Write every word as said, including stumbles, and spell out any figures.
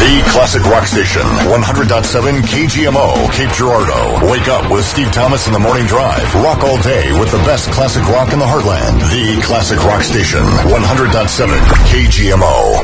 The Classic Rock Station, one hundred point seven K G M O, Cape Girardeau. Wake up with Steve Thomas in the Morning Drive. Rock all day with the best classic rock in the heartland. The Classic Rock Station, one hundred point seven K G M O.